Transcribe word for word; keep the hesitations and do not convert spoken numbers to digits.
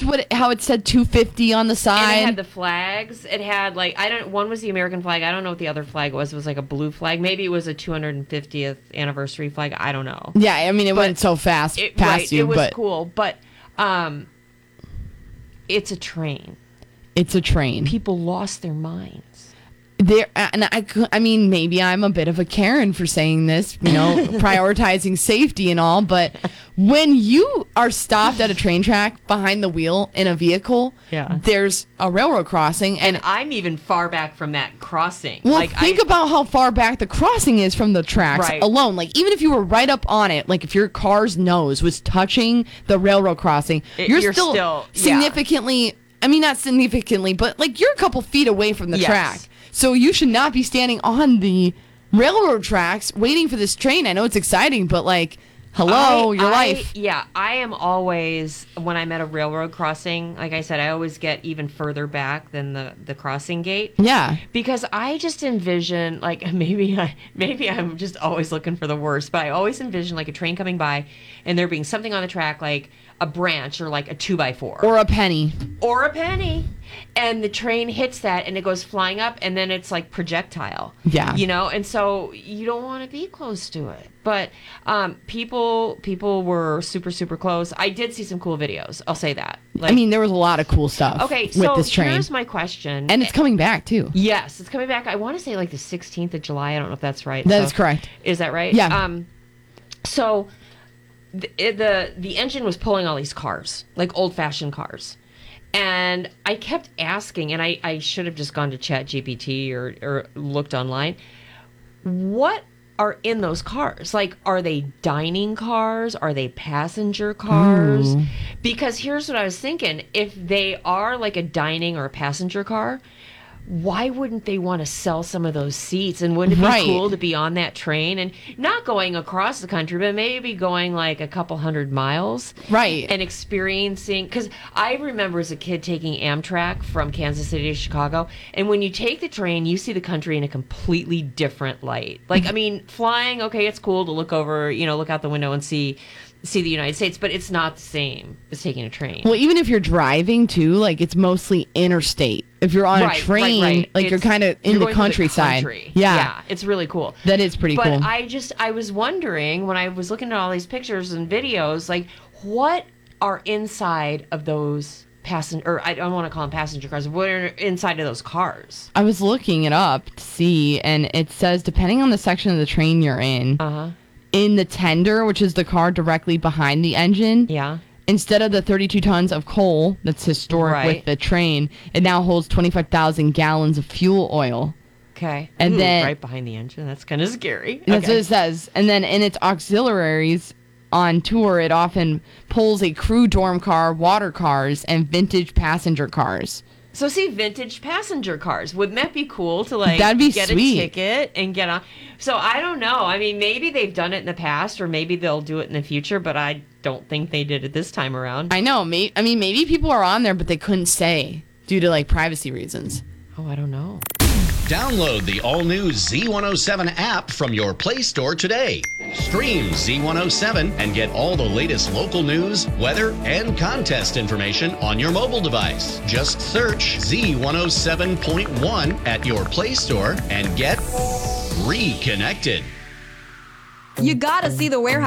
what it, how it said two fifty on the side. And it had the flags. It had like I don't. One was the American flag. I don't know what the other flag was. It was like a blue flag. Maybe it was a two hundred fiftieth anniversary flag. I don't know. Yeah, I mean it but went so fast it, past right, you. It was but cool, but um, it's a train. It's a train. People lost their minds. There, and I, I mean, maybe I'm a bit of a Karen for saying this, you know, prioritizing safety and all, but when you are stopped at a train track behind the wheel in a vehicle, yeah. there's a railroad crossing. And, and I'm even far back from that crossing. Well, like, think I, about how far back the crossing is from the tracks right. alone. Like, even if you were right up on it, like if your car's nose was touching the railroad crossing, it, you're, you're still, still significantly, yeah. I mean, not significantly, but like you're a couple feet away from the yes. track. So you should not be standing on the railroad tracks waiting for this train. I know it's exciting, but like, hello, I, your I, life. Yeah, I am always, when I'm at a railroad crossing, like I said, I always get even further back than the, the crossing gate. Yeah. Because I just envision, like, maybe, I, maybe I'm just always looking for the worst, but I always envision like a train coming by and there being something on the track like a branch or like a two by four. Or a penny. Or a penny. And the train hits that and it goes flying up and then it's like projectile. Yeah. You know, and so you don't want to be close to it. But um, people people were super, super close. I did see some cool videos. I'll say that. Like, I mean, there was a lot of cool stuff okay, with so this train. Here's my question. And it's coming back, too. Yes, it's coming back. I want to say like the sixteenth of July. I don't know if that's right. That so, is correct. Is that right? Yeah. Um, so the, the, the engine was pulling all these cars, like old-fashioned cars. And I kept asking, and I, I should have just gone to Chat G P T or, or looked online, what are in those cars? Like, are they dining cars? Are they passenger cars? Ooh. Because here's what I was thinking. If they are like a dining or a passenger car, why wouldn't they want to sell some of those seats? And wouldn't it be right. cool to be on that train and not going across the country, but maybe going like a couple hundred miles? Right. And experiencing, because I remember as a kid taking Amtrak from Kansas City to Chicago. And when you take the train, you see the country in a completely different light. Like, I mean, flying, okay, it's cool to look over, you know, look out the window and see see the United States, but it's not the same as taking a train. Well, even if you're driving too, like it's mostly interstate. If you're on right, a train, right, right. like it's, you're kind of in the countryside. The country. Yeah. yeah, it's really cool. That is pretty but cool. But I just I was wondering when I was looking at all these pictures and videos, like what are inside of those passenger, or I don't want to call them passenger cars. What are inside of those cars? I was looking it up to see, and it says depending on the section of the train you're in. Uh huh. In the tender, which is the car directly behind the engine, yeah. instead of the thirty-two tons of coal that's historic right. with the train, it now holds twenty-five thousand gallons of fuel oil. Okay. And Ooh, then right behind the engine. That's kind of scary. That's okay. what it says. And then in its auxiliaries on tour, it often pulls a crew dorm car, water cars, and vintage passenger cars. So see, vintage passenger cars. Wouldn't that be cool to like That'd be get sweet. a ticket and get on? So I don't know. I mean, maybe they've done it in the past, or maybe they'll do it in the future. But I don't think they did it this time around. I know. May- I mean, maybe people are on there, but they couldn't say due to like privacy reasons. Oh, I don't know. Download the all-new Z one oh seven app from your Play Store today. Stream Z one oh seven and get all the latest local news, weather, and contest information on your mobile device. Just search Z one oh seven point one at your Play Store and get reconnected. You gotta see the warehouse.